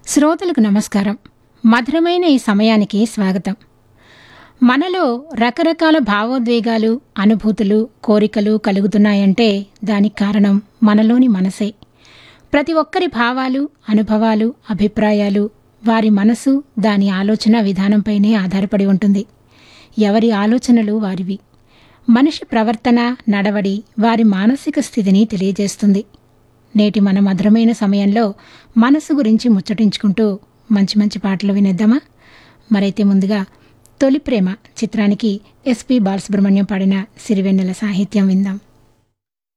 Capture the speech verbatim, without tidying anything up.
శ్రోతలకు నమస్కారం. మధురమైన ఈ సమయానికి స్వాగతం. మనలో రకరకాల భావోద్వేగాలు, అనుభూతులు, కోరికలు కలుగుతున్నాయంటే దానికి కారణం మనలోని మనసే. ప్రతి ఒక్కరి భావాలు, అనుభవాలు, అభిప్రాయాలు వారి మనసు, దాని ఆలోచన విధానంపైనే ఆధారపడి ఉంటుంది. ఎవరి ఆలోచనలు వారివి. మనిషి ప్రవర్తన, నడవడి వారి మానసిక స్థితిని తెలియజేస్తుంది. నేటి మన మధురమైన సమయంలో మనసు గురించి ముచ్చటించుకుంటూ మంచి మంచి పాటలు వినేద్దామా? మరైతే ముందుగా తొలి ప్రేమ చిత్రానికి ఎస్పి బాలసుబ్రహ్మణ్యం పాడిన సిరివెన్నెల సాహిత్యం విందాం.